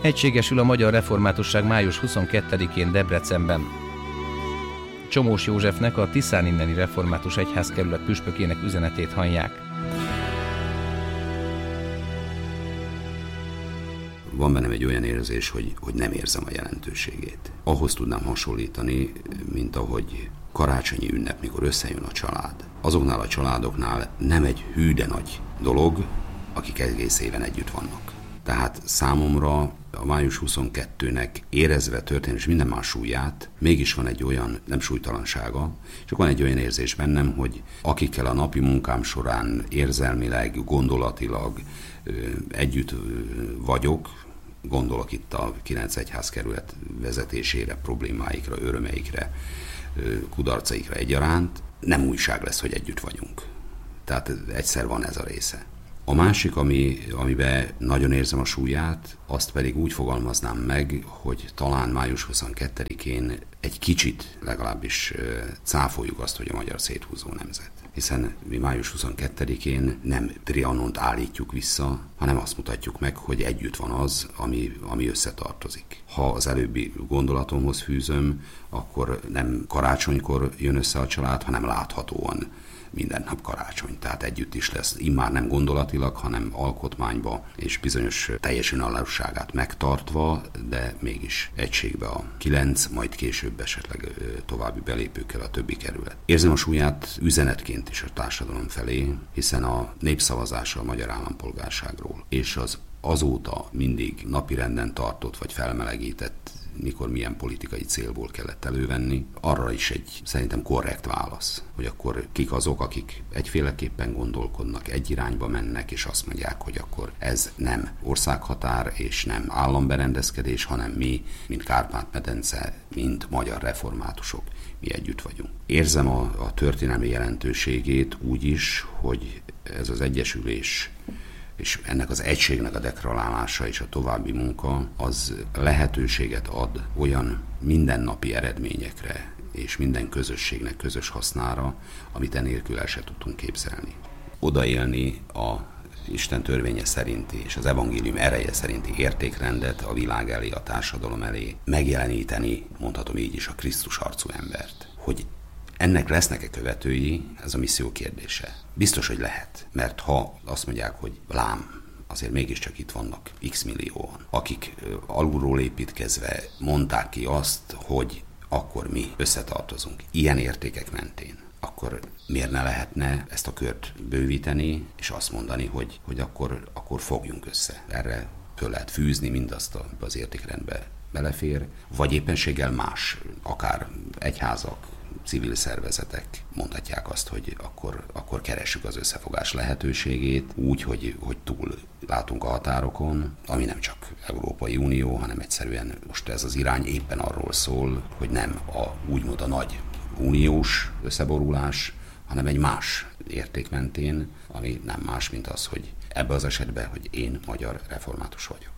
Egységesül a magyar reformátusság május 22-én Debrecenben. Csomós Józsefnek, a Tiszán inneni református egyházkerület püspökének üzenetét hallják. Van bennem egy olyan érzés, hogy nem érzem a jelentőségét. Ahhoz tudnám hasonlítani, mint ahogy karácsonyi ünnep, mikor összejön a család. Azoknál a családoknál nem egy hű, de nagy dolog, akik egész éven együtt vannak. Tehát számomra a május 22-nek érezve történés minden más súlyát, mégis van egy olyan, nem súlytalansága, csak van egy olyan érzés bennem, hogy akikkel a napi munkám során érzelmileg, gondolatilag együtt vagyok, gondolok itt a 9 egyházkerület vezetésére, problémáikra, örömeikre, kudarcaikra egyaránt, nem újság lesz, hogy együtt vagyunk. Tehát egyszer van ez a része. A másik, amiben nagyon érzem a súlyát, azt pedig úgy fogalmaznám meg, hogy talán május 22-én egy kicsit legalábbis cáfoljuk azt, hogy a magyar széthúzó nemzet. Hiszen mi május 22-én nem Trianont állítjuk vissza, hanem azt mutatjuk meg, hogy együtt van az, ami összetartozik. Ha az előbbi gondolatomhoz fűzöm, akkor nem karácsonykor jön össze a család, hanem láthatóan minden nap karácsony, tehát együtt is lesz, immár nem gondolatilag, hanem alkotmányba és bizonyos teljes önállóságát megtartva, de mégis egységbe a 9, majd később esetleg további belépőkkel a többi kerület. Érzem a súlyát üzenetként is a társadalom felé, hiszen a népszavazás a magyar állampolgárságról, és az azóta mindig napirenden tartott vagy felmelegített, mikor milyen politikai célból kellett elővenni, arra is egy szerintem korrekt válasz, hogy akkor kik azok, akik egyféleképpen gondolkodnak, egy irányba mennek, és azt mondják, hogy akkor ez nem országhatár, és nem államberendezkedés, hanem mi, mint Kárpát-medence, mint magyar reformátusok, mi együtt vagyunk. Érzem a történelmi jelentőségét úgy is, hogy ez az egyesülés és ennek az egységnek a deklarálása és a további munka az lehetőséget ad olyan mindennapi eredményekre és minden közösségnek közös hasznára, amit enélkül el se tudtunk képzelni. Odaélni a Isten törvénye szerinti és az evangélium ereje szerinti értékrendet a világ elé, a társadalom elé, megjeleníteni, mondhatom így is, a Krisztus arcú embert. Hogy ennek lesznek-e követői, ez a misszió kérdése. Biztos, hogy lehet, mert ha azt mondják, hogy lám, azért mégiscsak itt vannak x millióan, akik alulról építkezve mondták ki azt, hogy akkor mi összetartozunk ilyen értékek mentén, akkor miért ne lehetne ezt a kört bővíteni, és azt mondani, hogy akkor fogjunk össze. Erre föl lehet fűzni mindazt, az értékrendbe belefér, vagy éppenséggel más, akár egyházak, civil szervezetek mondhatják azt, hogy akkor keressük az összefogás lehetőségét úgy, hogy túl látunk a határokon, ami nem csak Európai Unió, hanem egyszerűen most ez az irány éppen arról szól, hogy nem úgymond a nagy uniós összeborulás, hanem egy más érték mentén, ami nem más, mint az, hogy ebbe az esetben, hogy én magyar református vagyok.